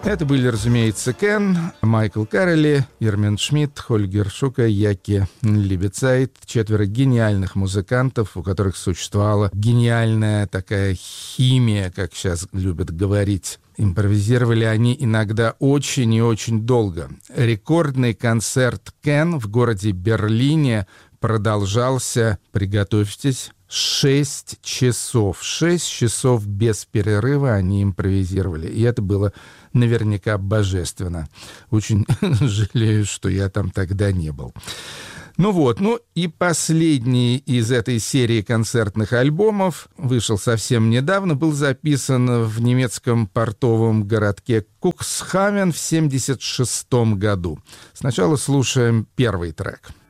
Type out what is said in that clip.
Это были, разумеется, Кен, Майкл Каррелли, Ирмин Шмидт, Хольгер Шука, Яки Либецайт. 4 гениальных музыкантов, у которых существовала гениальная такая химия, как сейчас любят говорить. Импровизировали они иногда очень и очень долго. Рекордный концерт Кен в городе Берлине продолжался, приготовьтесь, 6 часов. 6 часов без перерыва они импровизировали. И это было наверняка божественно. Очень жалею, что я там тогда не был. Ну и последний из этой серии концертных альбомов вышел совсем недавно, был записан в немецком портовом городке Куксхавен в 1976 году. Сначала слушаем первый трек.